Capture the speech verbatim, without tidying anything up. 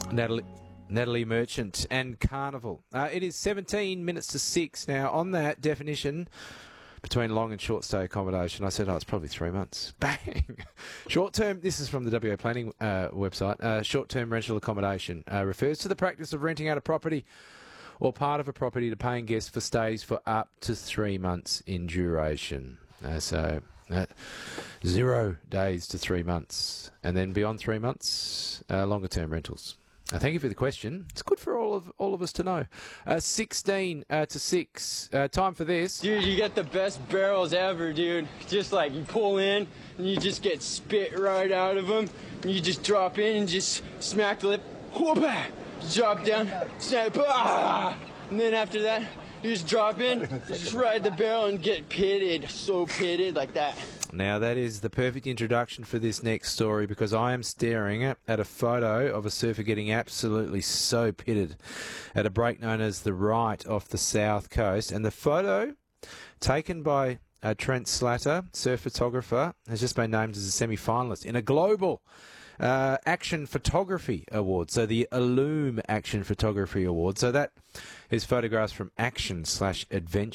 Natalie, Natalie Merchant and Carnival. Uh, it is seventeen minutes to six now. On that definition between long and short stay accommodation, I said, oh, it's probably three months. Bang! Short term, this is from the W A Planning uh, website, uh, short term rental accommodation uh, refers to the practice of renting out a property or part of a property to paying guests for stays for up to three months in duration. Uh, so uh, zero days to three months. And then beyond three months, uh, longer term rentals. Uh, thank you for the question. It's good for all of all of us to know. Uh, sixteen uh, to six. Uh, time for this. Dude, you get the best barrels ever, dude. Just like you pull in and you just get spit right out of them. And you just drop in and just smack the lip. Whoop-ah! Drop down, snap, ah! And then after that, you just drop in, just ride the barrel and get pitted. So pitted like that. Now, that is the perfect introduction for this next story because I am staring at, at a photo of a surfer getting absolutely so pitted at a break known as the Right off the south coast. And the photo, taken by uh, Trent Slatter, surf photographer, has just been named as a semi-finalist in a global uh, action photography award. So the Illume Action Photography Award. So that is photographs from action slash adventure.